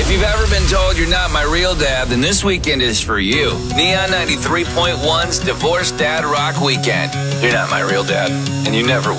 If you've ever been told you're not my real dad, then this weekend is for you. Neon 93.1's Divorce Dad Rock Weekend. You're not my real dad, and you never will.